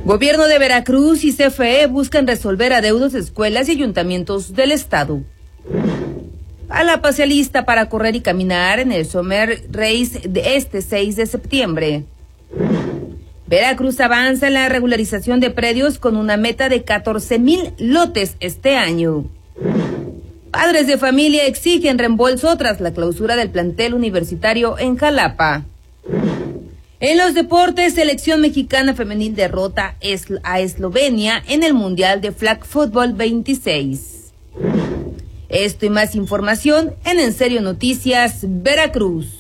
Gobierno de Veracruz y CFE buscan resolver adeudos de escuelas y ayuntamientos del estado. Jalapa se alista para correr y caminar en el Summer Race de este 6 de septiembre. Veracruz avanza en la regularización de predios con una meta de 14,000 lotes este año. Padres de familia exigen reembolso tras la clausura del plantel universitario en Jalapa. En los deportes, selección mexicana femenil derrota a Eslovenia en el Mundial de Flag Football 26. Esto y más información en Serio Noticias Veracruz.